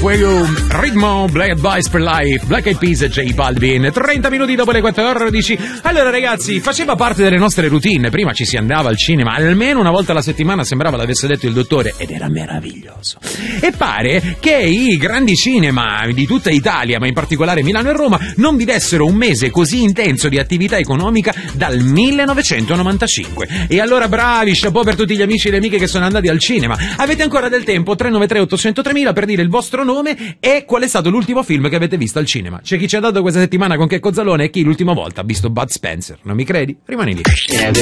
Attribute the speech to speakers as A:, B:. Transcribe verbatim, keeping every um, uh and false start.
A: Fuego, ritmo, Black Advice per Life, Black Eyed Peas e J Balvin. trenta minuti dopo le quattordici. Allora ragazzi, faceva parte delle nostre routine. Prima ci si andava al cinema almeno una volta alla settimana, sembrava l'avesse detto il dottore, ed era meraviglioso. E pare che i grandi cinema di tutta Italia, ma in particolare Milano e Roma, non vi dessero un mese così intenso di attività economica dal millenovecentonovantacinque. E allora bravi, chapeau per tutti gli amici e le amiche che sono andati al cinema. Avete ancora del tempo, tre nove tre otto zero zero mila, per dire il vostro nome e qual è stato l'ultimo film che avete visto al cinema. C'è chi ci ha dato questa settimana con Checco Zalone e chi l'ultima volta ha visto Bud Spencer. Non mi credi? Rimani lì.